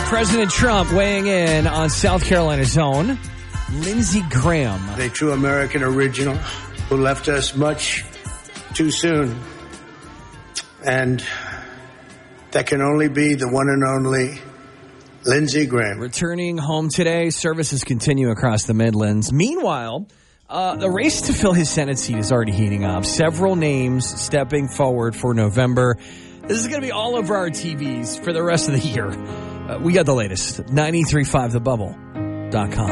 President Trump weighing in on South Carolina's own Lindsey Graham. A true American original who left us much too soon. And that can only be the one and only Lindsey Graham. Returning home today, services continue across the Midlands. Meanwhile, the race to fill his Senate seat is already heating up. Several names stepping forward for November. This is going to be all over our TVs for the rest of the year. We got the latest. 93.5thebubble.com.